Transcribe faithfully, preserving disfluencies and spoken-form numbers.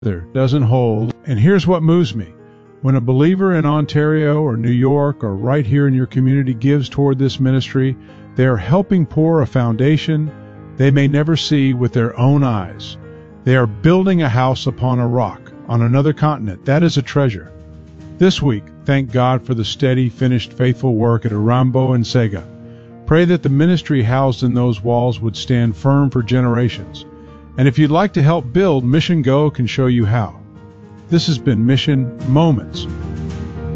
doesn't hold. And here's what moves me. When a believer in Ontario or New York or right here in your community gives toward this ministry, they are helping pour a foundation they may never see with their own eyes. They are building a house upon a rock, on another continent. That is a treasure. This week, thank God for the steady, finished, faithful work at Arambo and Sega. Pray that the ministry housed in those walls would stand firm for generations. And if you'd like to help build, Mission Go can show you how. This has been Mission Moments.